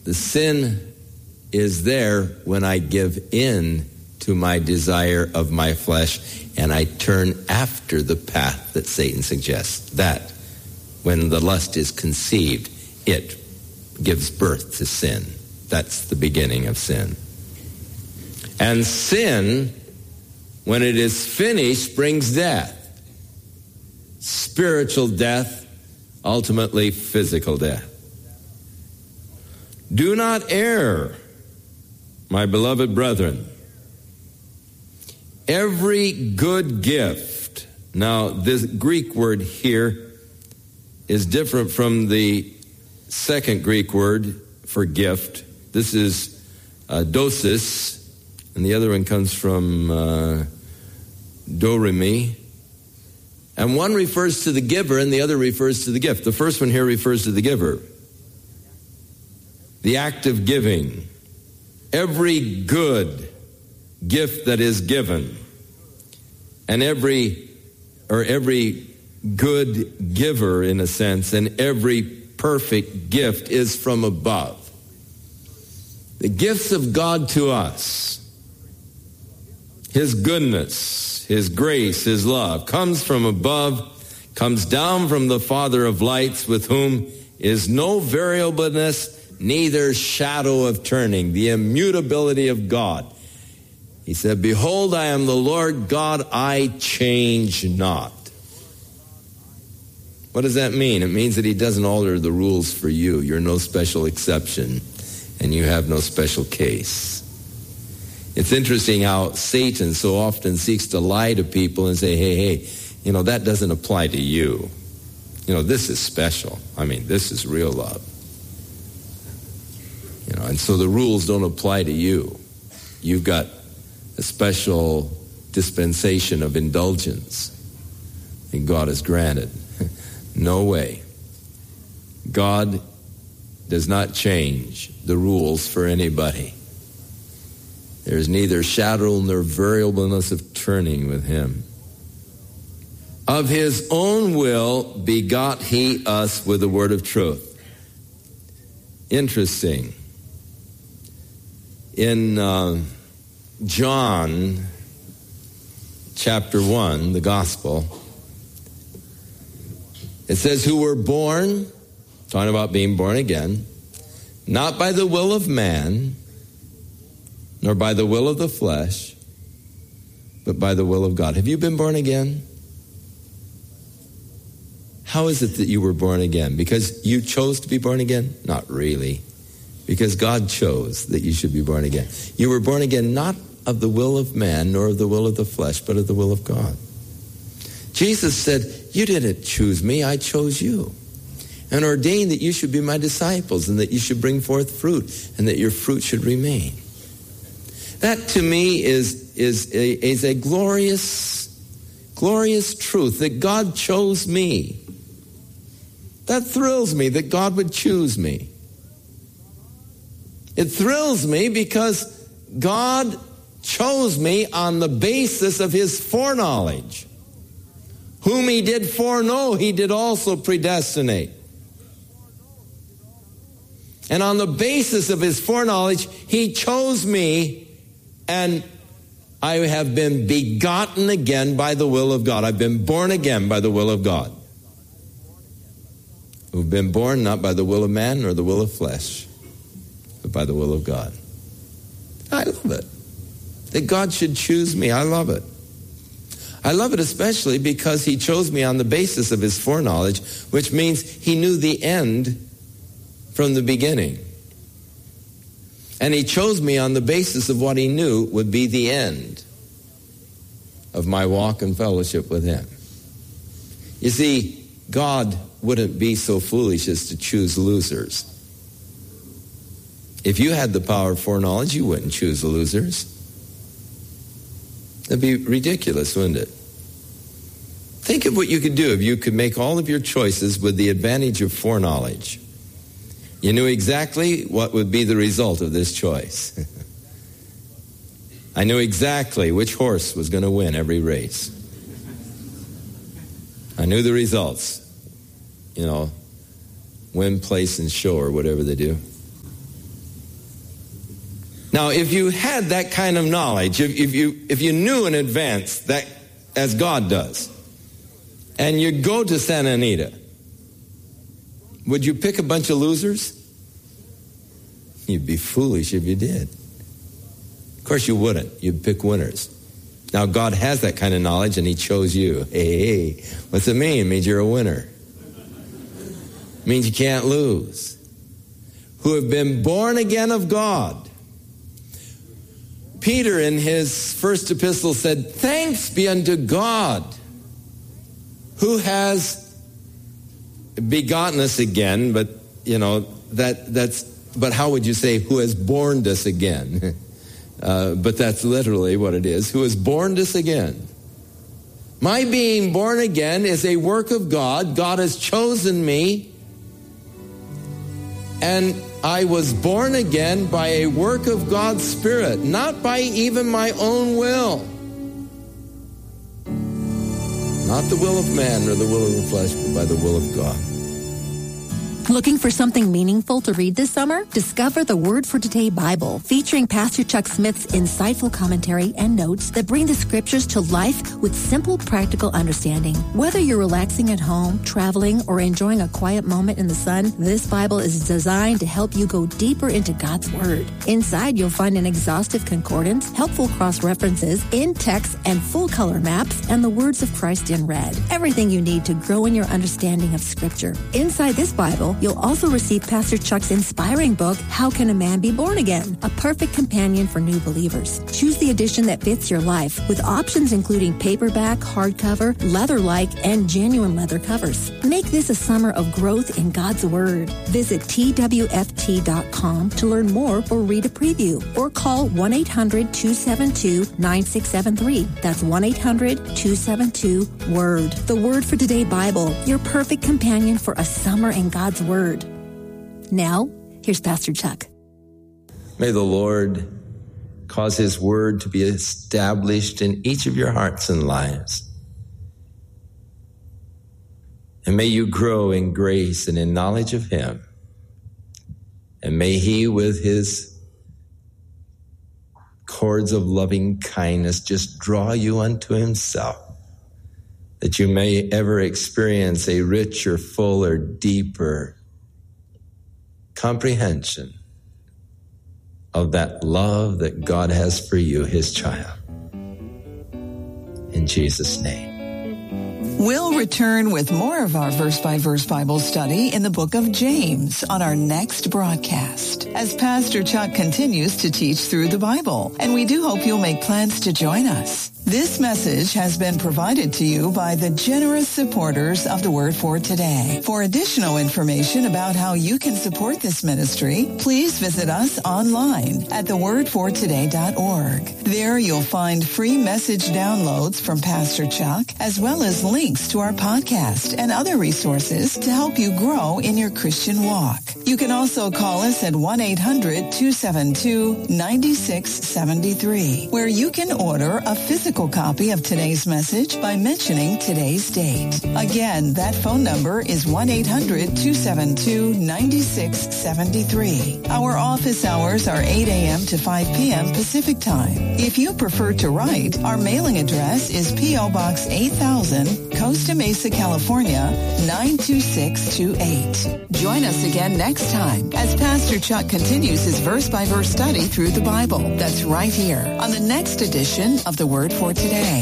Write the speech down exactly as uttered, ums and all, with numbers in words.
The sin is there when I give in to my desire of my flesh and I turn after the path that Satan suggests. That, when the lust is conceived, it gives birth to sin. That's the beginning of sin. And sin, when it is finished, brings death. Spiritual death, ultimately physical death. Do not err, my beloved brethren. Every good gift. Now, this Greek word here is different from the second Greek word for gift. This is uh, dosis, and the other one comes from uh, doremi. And one refers to the giver, and the other refers to the gift. The first one here refers to the giver. The act of giving. Every good gift that is given, and every, or every good giver in a sense, and every perfect gift is from above. The gifts of God to us, His goodness, His grace, His love, comes from above, comes down from the Father of lights, with whom is no variableness, neither shadow of turning, the immutability of God. He said, behold, I am the Lord God, I change not. What does that mean? It means that He doesn't alter the rules for you. You're no special exception, and you have no special case. It's interesting how Satan so often seeks to lie to people and say, hey, hey, you know, that doesn't apply to you. You know, this is special. I mean, this is real love. You know, and so the rules don't apply to you. You've got a special dispensation of indulgence that God has granted. No way. God does not change the rules for anybody. There is neither shadow nor variableness of turning with Him. Of His own will begot He us with the word of truth. Interesting. In uh, John chapter one, the gospel, it says, who were born, talking about being born again, not by the will of man, nor by the will of the flesh, but by the will of God. Have you been born again? How is it that you were born again? Because you chose to be born again? Not really. Because God chose that you should be born again. You were born again not of the will of man, nor of the will of the flesh, but of the will of God. Jesus said, you didn't choose me, I chose you. And ordained that you should be my disciples, and that you should bring forth fruit, and that your fruit should remain. That to me is, is, a, is a glorious, glorious truth, that God chose me. That thrills me, that God would choose me. It thrills me because God chose me on the basis of His foreknowledge. Whom He did foreknow, He did also predestinate. And on the basis of His foreknowledge, He chose me, and I have been begotten again by the will of God. I've been born again by the will of God. Who've been born not by the will of man nor the will of flesh, but by the will of God. I love it. That God should choose me. I love it. I love it especially because He chose me on the basis of His foreknowledge, which means He knew the end from the beginning. And He chose me on the basis of what He knew would be the end of my walk and fellowship with Him. You see, God wouldn't be so foolish as to choose losers. If you had the power of foreknowledge, you wouldn't choose the losers. That'd be ridiculous, wouldn't it? Think of what you could do if you could make all of your choices with the advantage of foreknowledge. You knew exactly what would be the result of this choice. I knew exactly which horse was going to win every race. I knew the results. You know, win, place, and show, or whatever they do. Now, if you had that kind of knowledge, if, if you if you knew in advance that, as God does, and you go to Santa Anita, would you pick a bunch of losers? You'd be foolish if you did. Of course you wouldn't. You'd pick winners. Now, God has that kind of knowledge, and he chose you. Hey, hey, what's it mean? It means you're a winner. It means you can't lose. Who have been born again of God. Peter, in his first epistle, said, thanks be unto God, who has begotten us again, but, you know, that that's, but how would you say, who has born us again? Uh, but that's literally what it is. Who has born us again. My being born again is a work of God. God has chosen me. And I was born again by a work of God's Spirit, not by even my own will. Not the will of man or the will of the flesh, but by the will of God. Looking for something meaningful to read this summer? Discover the Word for Today Bible, featuring Pastor Chuck Smith's insightful commentary and notes that bring the scriptures to life with simple, practical understanding. Whether you're relaxing at home, traveling, or enjoying a quiet moment in the sun, this Bible is designed to help you go deeper into God's Word. Inside, you'll find an exhaustive concordance, helpful cross-references, in-text and full-color maps, and the words of Christ in red. Everything you need to grow in your understanding of Scripture. Inside this Bible, you'll also receive Pastor Chuck's inspiring book, How Can a Man Be Born Again? A perfect companion for new believers. Choose the edition that fits your life, with options including paperback, hardcover, leather-like, and genuine leather covers. Make this a summer of growth in God's Word. Visit T W F T dot com to learn more or read a preview, or call one eight hundred two seven two nine six seven three. That's one eight hundred two seven two WORD. The Word for Today Bible, your perfect companion for a summer in God's Word. Now, here's Pastor Chuck. May the Lord cause his word to be established in each of your hearts and lives. And may you grow in grace and in knowledge of him. And may he, with his cords of loving kindness, just draw you unto himself, that you may ever experience a richer, fuller, deeper comprehension of that love that God has for you, his child. In Jesus' name. We'll return with more of our verse-by-verse Bible study in the book of James on our next broadcast, as Pastor Chuck continues to teach through the Bible, and we do hope you'll make plans to join us. This message has been provided to you by the generous supporters of the Word for Today. For additional information about how you can support this ministry, please visit us online at the word for today dot org. There you'll find free message downloads from Pastor Chuck, as well as links to our podcast and other resources to help you grow in your Christian walk. You can also call us at one eight hundred two seven two nine six seven three, where you can order a physical copy of today's message by mentioning today's date. Again, that phone number is one eight hundred two seven two nine six seven three. Our office hours are eight a.m. to five p.m. Pacific Time. If you prefer to write, our mailing address is P O. Box eight thousand, Costa Mesa, California, nine two six two eight. Join us again next time as Pastor Chuck continues his verse-by-verse study through the Bible. That's right here on the next edition of the Word for Today.